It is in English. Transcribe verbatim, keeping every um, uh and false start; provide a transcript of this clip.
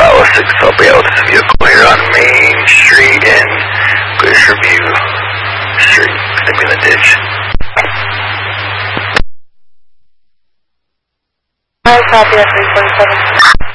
Bravo six, I'll be out this vehicle here on Main Street and Glacier View Street. It's gonna be in the ditch. I copy at three forty-seven.